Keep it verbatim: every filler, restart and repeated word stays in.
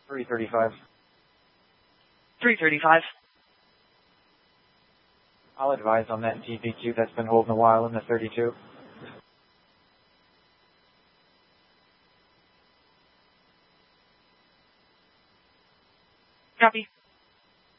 three thirty-five. three thirty-five. I'll advise on that T P Q that's been holding a while in the thirty-two. Copy.